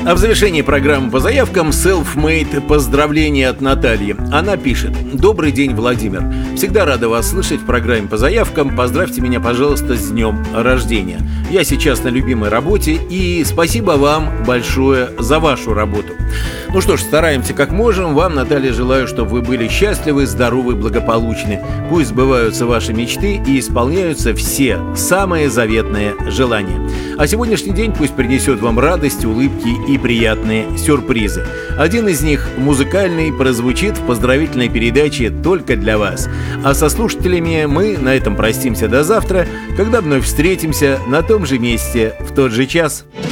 А в завершении программы по заявкам Self-Made поздравления от Натальи. Она пишет: «Добрый день, Владимир. Всегда рада вас слышать в программе по заявкам. Поздравьте меня, пожалуйста, с днем рождения. Я сейчас на любимой работе, и спасибо вам большое за вашу работу». Ну что ж, стараемся как можем. Вам, Наталья, желаю, чтобы вы были счастливы, здоровы, благополучны. Пусть сбываются ваши мечты и исполняются все самые заветные желания. А сегодняшний день пусть принесет вам радость, улыбки и приятные сюрпризы. Один из них, музыкальный, прозвучит в поздравительной передаче только для вас. А со слушателями мы на этом простимся до завтра, когда вновь встретимся на том же месте в тот же час.